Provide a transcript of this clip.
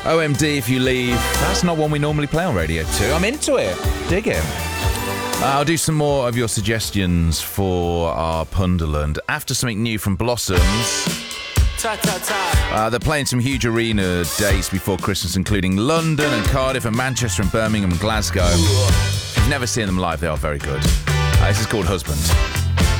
OMD If You Leave. That's not one we normally play on Radio 2. I'm into it. Dig it. I'll do some more of your suggestions for our Punderland after something new from Blossoms. They're playing some huge arena dates before Christmas, including London and Cardiff and Manchester and Birmingham and Glasgow. If you've never seen them live, they are very good. This is called Husband.